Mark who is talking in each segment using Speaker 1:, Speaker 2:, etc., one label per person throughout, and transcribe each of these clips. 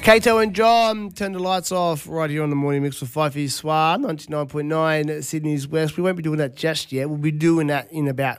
Speaker 1: Kato and John, turn the lights off right here on the Morning Mix with Fifey Swar, 99.9 Sydney's West. We won't be doing that just yet. We'll be doing that in about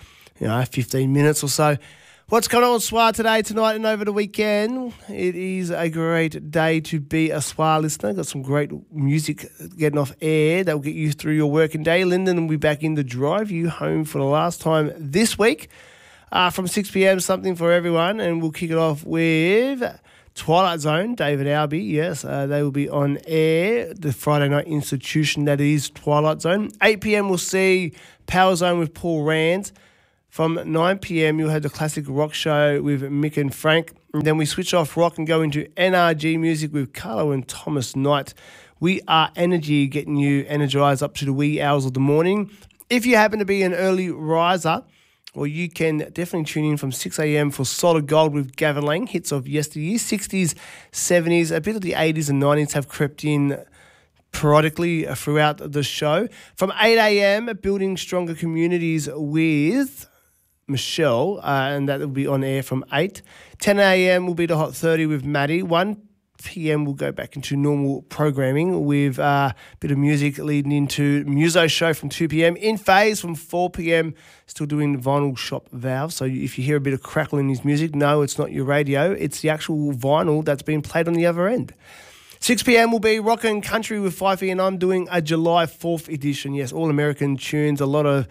Speaker 1: 15 minutes or so. What's going on with Swar today, tonight and over the weekend? It is a great day to be a Swar listener. Got some great music getting off air that will get you through your working day. Lyndon will be back in to drive you home for the last time this week from 6 p.m, something for everyone. And we'll kick it off with Twilight Zone, David Albee. Yes, they will be on air, the Friday night institution that is Twilight Zone. 8 p.m, we'll see Power Zone with Paul Rand. From 9 p.m, you'll have the classic rock show with Mick and Frank. And then we switch off rock and go into NRG music with Carlo and Thomas Knight. We are energy, getting you energized up to the wee hours of the morning. If you happen to be an early riser, well, you can definitely tune in from 6 a.m. for Solid Gold with Gavin Lang. Hits of yesteryear, 60s, 70s, a bit of the 80s and 90s have crept in periodically throughout the show. From 8 a.m, building stronger communities with Michelle, and that will be on air from 8. 10 a.m. will be the Hot 30 with Maddie. 1 p.m. we'll go back into normal programming with a bit of music leading into Muso Show from 2 p.m. In Phase from 4 p.m. Still doing Vinyl Shop Valve. So if you hear a bit of crackle in his music, no, it's not your radio. It's the actual vinyl that's being played on the other end. 6 p.m. will be Rockin' Country with Fifey, and I'm doing a July 4th edition. Yes, all American tunes, a lot of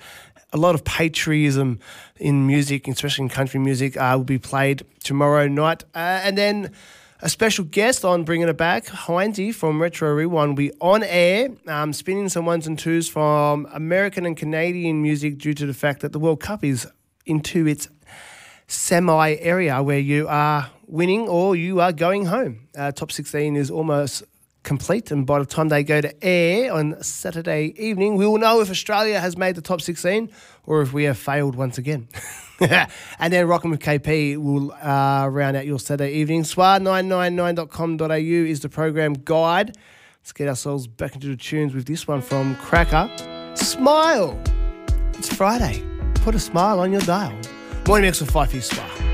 Speaker 1: patriotism in music, especially in country music, will be played tomorrow night. And then a special guest on Bringing It Back, Heinzie from Retro Rewind, will be on air, spinning some ones and twos from American and Canadian music due to the fact that the World Cup is into its semi-area where you are winning or you are going home. Top 16 is almost complete, and by the time they go to air on Saturday evening, we will know if Australia has made the top 16 or if we have failed once again. And then Rockin' with KP will round out your Saturday evening. Swar999.com.au is the program guide. Let's get ourselves back into the tunes with this one from Cracker. Smile! It's Friday. Put a smile on your dial. Morning Mix with Fifey Swar.